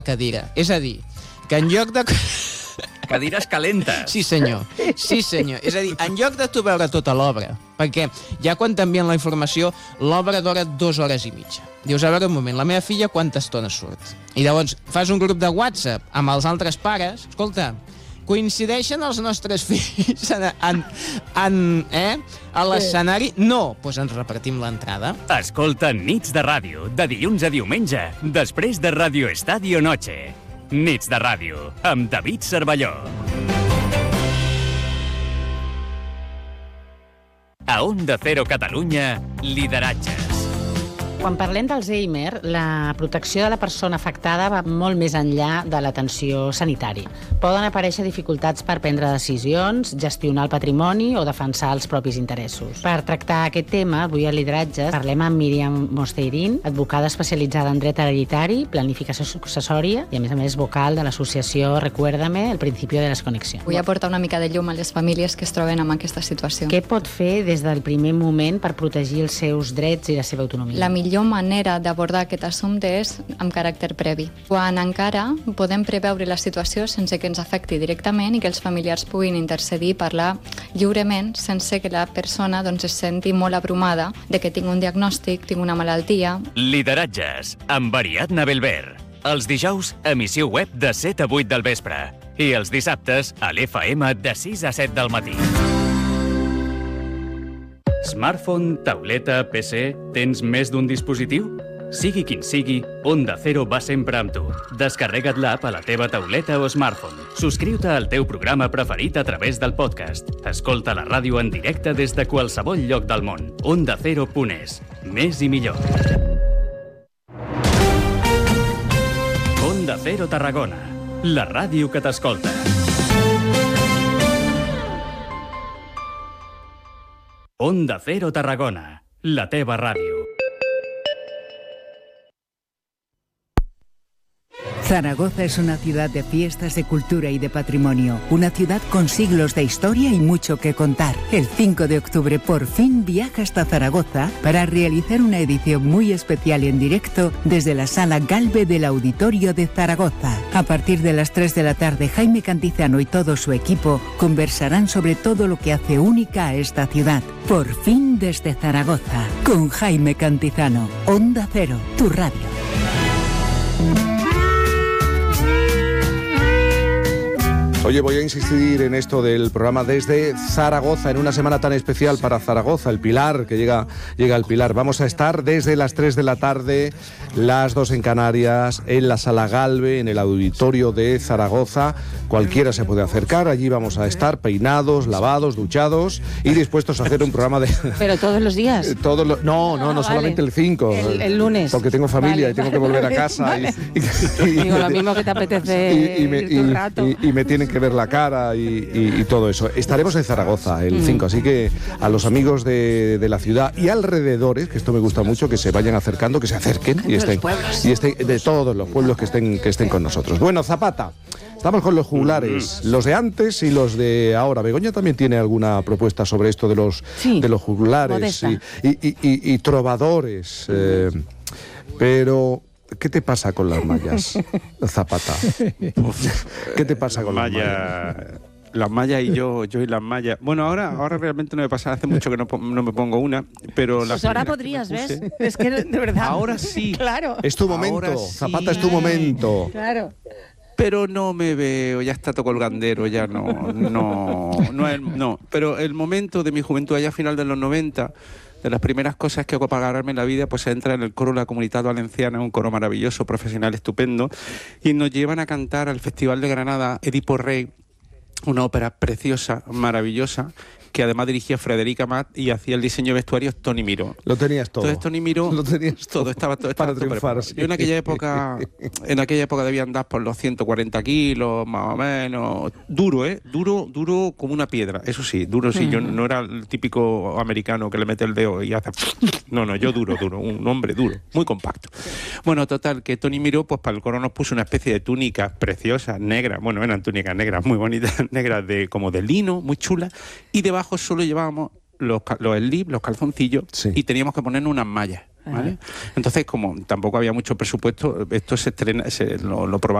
cadira. És a dir, que en lloc de... Cadires calentes. Sí, senyor. Sí, senyor. És a dir, en lloc de tu veure tota l'obra, perquè ja quan t'envien la informació, l'obra dura 2 hores i mitja. Dius, a veure un moment, la meva filla quanta estona surt? I llavors fas un grup de WhatsApp amb els altres pares, escolta, coincideixen els nostres fills a l'escenari? No, doncs ens repartim l'entrada. Escolta Nits de Ràdio, de dilluns a diumenge, després de Radio Estadio Noche. Nits de Ràdio, amb David Cervelló. A Onda Cero Catalunya, lideratges. Quan parlem d'Alzheimer, la protecció de la persona afectada va molt més enllà de l'atenció sanitària. Poden aparèixer dificultats per prendre decisions, gestionar el patrimoni o defensar els propis interessos. Per tractar aquest tema, avui a Lideratges parlem amb Míriam Mosteirín, advocada especialitzada en dret hereditari, planificació successòria i, a més, vocal de l'associació Recuérdame, el principi de desconnexió. Vull aportar una mica de llum a les famílies que es troben en aquesta situació. Què pot fer des del primer moment per protegir els seus drets i la seva autonomia? La millor manera d'abordar aquest assumpte és amb caràcter previ. Quan encara podem preveure la situació sense que ens afecti directament i que els familiars puguin intercedir i parlar lliurement sense que la persona es senti molt abrumada de que tinc un diagnòstic, tinc una malaltia. Lideratges, amb Ariadna Belver. Els dijous, emissió web de 7 a 8 del vespre. I els dissabtes, a l'FM de 6 a 7 del matí. Smartphone, tauleta, PC... Tens més d'un dispositiu? Sigui quin sigui, Onda Cero va sempre amb tu. Descarrega't l'app a la teva tauleta o smartphone. Subscriu-te al teu programa preferit a través del podcast. Escolta la ràdio en directe des de qualsevol lloc del món. OndaCero.es. Més i millor. Onda Cero Tarragona. La ràdio que t'escolta. Onda Cero Tarragona, la teva ràdio. Zaragoza es una ciudad de fiestas, de cultura y de patrimonio. Una ciudad con siglos de historia y mucho que contar. El 5 de octubre por fin viaja hasta Zaragoza para realizar una edición muy especial en directo desde la Sala Galve del Auditorio de Zaragoza. A partir de las 3 de la tarde, Jaime Cantizano y todo su equipo conversarán sobre todo lo que hace única a esta ciudad. Por fin desde Zaragoza, con Jaime Cantizano. Onda Cero, tu radio. Oye, voy a insistir en esto del programa desde Zaragoza, en una semana tan especial para Zaragoza, el Pilar, que llega el Pilar. Vamos a estar desde las 3 de la tarde, las 2 en Canarias, en la Sala Galve, en el Auditorio de Zaragoza. Cualquiera se puede acercar, allí vamos a estar peinados, lavados, duchados y dispuestos a hacer un programa de... ¿Pero todos los días? No, solamente el 5. El lunes. Porque tengo familia y tengo que volver a casa. Vale. Digo, lo mismo que te apetece ir un rato. Y me tienen que ver la cara y todo eso. Estaremos en Zaragoza el 5, así que a los amigos de la ciudad y alrededores, que esto me gusta mucho, que se vayan acercando, que se acerquen y estén de todos los pueblos que estén con nosotros. Bueno, Zapata, estamos con los juglares, los de antes y los de ahora. Begoña también tiene alguna propuesta sobre esto de los juglares y trovadores, pero... ¿Qué te pasa con las mallas, Zapata? ¿Qué te pasa con las mallas? Las mallas y yo y las mallas. Bueno, ahora realmente no me pasa, hace mucho que no me pongo una, pero... Pues ahora podrías, ¿ves? Es que de verdad... Ahora sí. Claro. Es tu momento, sí. Zapata, es tu momento. Claro. Pero no me veo, ya está todo colgandero, ya no. Pero el momento de mi juventud, allá a final de los 90... De las primeras cosas que hago para ganarme la vida, pues entra en el coro de la Comunitat Valenciana, un coro maravilloso, profesional, estupendo, y nos llevan a cantar al Festival de Granada Edipo Rey, una ópera preciosa, maravillosa, que además dirigía Frederica Matt y hacía el diseño de vestuarios Toni Miró. Lo tenías todo. Entonces Toni Miró, lo tenías todo estaba para triunfar. Sí. Yo en aquella época debía andar por los 140 kilos, más o menos. Duro, duro como una piedra. Eso sí, duro sí. Yo no era el típico americano que le mete el dedo y hace... No, yo duro, un hombre duro, muy compacto. Bueno, total, que Toni Miró, pues para el coro nos puso una especie de túnicas preciosas, negras. Bueno, eran túnicas negras, muy bonitas, negras como de lino, muy chulas. Y debajo solo llevábamos los slips, los calzoncillos, sí. Y teníamos que ponernos unas mallas. ¿vale? Entonces, como tampoco había mucho presupuesto, esto se estrena, lo probamos